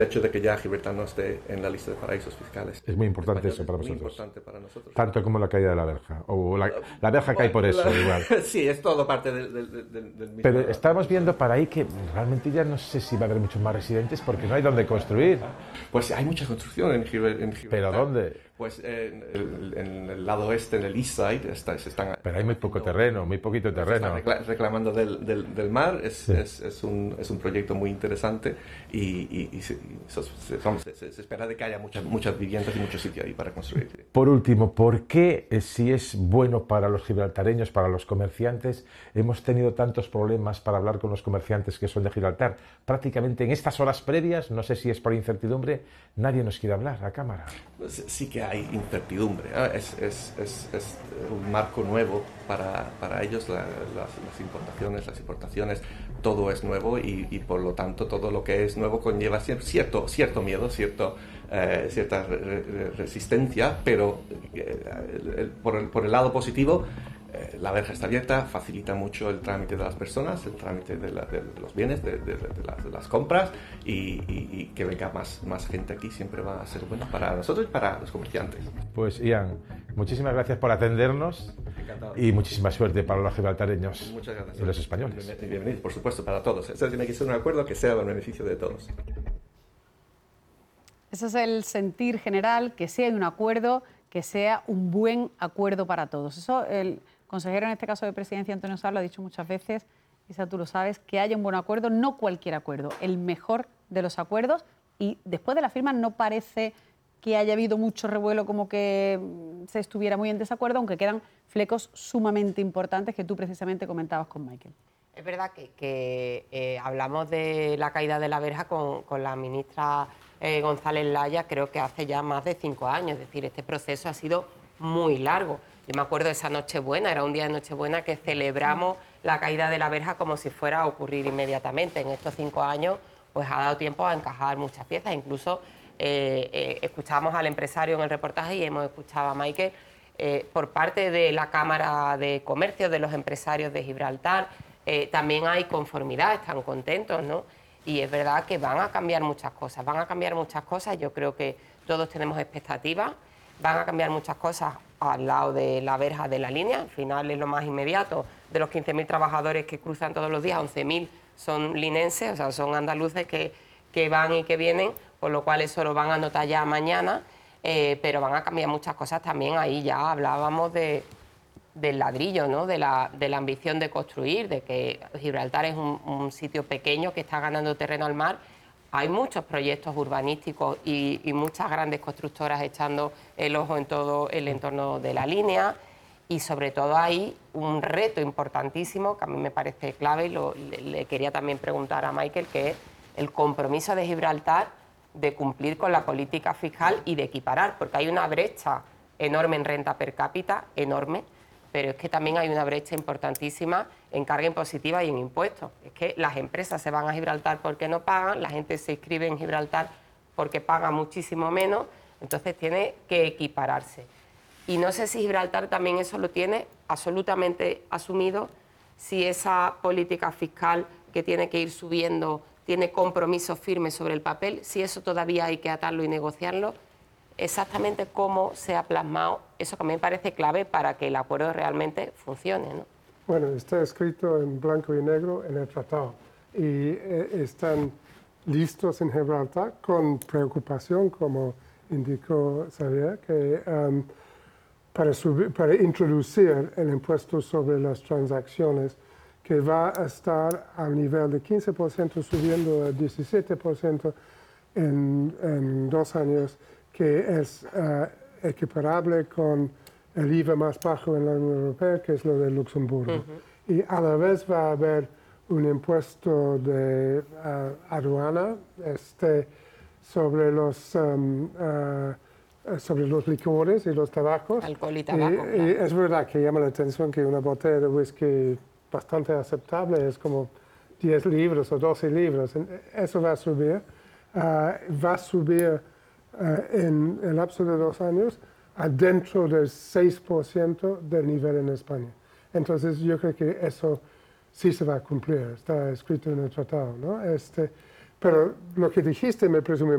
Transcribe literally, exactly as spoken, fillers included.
El hecho de que ya Gibraltar no esté en la lista de paraísos fiscales. Es muy importante españoles, eso para muy vosotros. importante para nosotros. Tanto como la caída de la verja. O la, la verja cae por eso, la, igual. Sí, es todo parte del, del, del, del mismo. Pero estamos viendo para ahí que realmente ya no sé si va a haber muchos más residentes porque no hay donde construir. Pues hay mucha construcción en Gibraltar. ¿Pero dónde? Pues en el, en el lado oeste, en el east side, está, se están... Pero hay muy poco terreno, muy poquito terreno. Se están reclamando del, del, del mar, es, Sí. es, es, un, es un proyecto muy interesante y, y, y, se, y se, vamos, se, se espera de que haya muchas, muchas viviendas y muchos sitios ahí para construir. Por último, ¿por qué, eh, si es bueno para los gibraltareños, para los comerciantes, hemos tenido tantos problemas para hablar con los comerciantes que son de Gibraltar? Prácticamente en estas horas previas, no sé si es por incertidumbre, nadie nos quiere hablar a cámara. Pues sí que hay incertidumbre, ¿eh? es, es, es, es un marco nuevo para, para ellos, la, las, las importaciones, las importaciones, todo es nuevo y, y por lo tanto todo lo que es nuevo conlleva cierto, cierto miedo, cierto, eh, cierta re, re, resistencia, pero eh, el, el, por, el, por el lado positivo, eh, la verja está abierta, facilita mucho el trámite de las personas, el trámite de, la, de, de los bienes, de, de, de, las, de las compras y, y, y que venga más, más gente aquí siempre va a ser bueno para nosotros y para los comerciantes. Pues Ian, muchísimas gracias por atendernos. Encantado. Y muchísima suerte para los gibraltareños. Muchas gracias. Y los españoles. Bienvenidos, por supuesto, para todos. Eso tiene que ser un acuerdo que sea en beneficio de todos. Ese es el sentir general, que sea un acuerdo, que sea un buen acuerdo para todos. Eso el consejero, en este caso de Presidencia, Antonio Sá, lo ha dicho muchas veces, Isa, tú lo sabes, que haya un buen acuerdo, no cualquier acuerdo, el mejor de los acuerdos, y después de la firma no parece que haya habido mucho revuelo, como que se estuviera muy en desacuerdo, aunque quedan flecos sumamente importantes que tú precisamente comentabas con Michael. Es verdad que, que eh, hablamos de la caída de la verja con, con la ministra eh, González Laya, creo que hace ya más de cinco años, es decir, este proceso ha sido muy largo. Yo me acuerdo de esa Nochebuena, era un día de Nochebuena que celebramos la caída de la verja como si fuera a ocurrir inmediatamente. En estos cinco años pues ha dado tiempo a encajar muchas piezas, incluso eh, eh, escuchamos al empresario en el reportaje y hemos escuchado a Michael eh, por parte de la Cámara de Comercio, de los empresarios de Gibraltar, eh, también hay conformidad, están contentos, ¿no? Y es verdad que van a cambiar muchas cosas, van a cambiar muchas cosas, yo creo que todos tenemos expectativas, van a cambiar muchas cosas al lado de la verja de la línea, al final es lo más inmediato, de los quince mil trabajadores que cruzan todos los días, once mil son linenses, o sea, son andaluces que, que van y que vienen, por lo cual eso lo van a notar ya mañana, eh, pero van a cambiar muchas cosas también, ahí ya hablábamos de, del ladrillo, ¿no? de, la, de la ambición de construir, de que Gibraltar es un, un sitio pequeño que está ganando terreno al mar. Hay muchos proyectos urbanísticos y, y muchas grandes constructoras echando el ojo en todo el entorno de la línea y sobre todo hay un reto importantísimo que a mí me parece clave y lo, le, le quería también preguntar a Michael, que es el compromiso de Gibraltar de cumplir con la política fiscal y de equiparar, porque hay una brecha enorme en renta per cápita, enorme, pero es que también hay una brecha importantísima en carga impositiva y en impuestos. Es que las empresas se van a Gibraltar porque no pagan, la gente se inscribe en Gibraltar porque paga muchísimo menos, entonces tiene que equipararse. Y no sé si Gibraltar también eso lo tiene absolutamente asumido, si esa política fiscal que tiene que ir subiendo tiene compromisos firmes sobre el papel, si eso todavía hay que atarlo y negociarlo, exactamente cómo se ha plasmado, eso que a mí me parece clave para que el acuerdo realmente funcione, ¿no? Bueno, está escrito en blanco y negro en el tratado y eh, están listos en Gibraltar con preocupación, como indicó Xavier, que um, para, subir, para introducir el impuesto sobre las transacciones que va a estar al nivel de quince por ciento subiendo a diecisiete por ciento en, en dos años, que es uh, equiparable con el I V A más bajo en la Unión Europea, que es lo de Luxemburgo. Uh-huh. Y a la vez va a haber un impuesto de uh, aduana este, sobre, los, um, uh, sobre los licores y los tabacos. Alcohol y tabaco. Y, claro. y es verdad que llama la atención que una botella de whisky bastante aceptable es como diez libras o doce libras. Eso va a subir. Uh, va a subir uh, en el lapso de dos años adentro del seis por ciento del nivel en España. Entonces yo creo que eso sí se va a cumplir, está escrito en el tratado, ¿no? Este, pero lo que dijiste me presume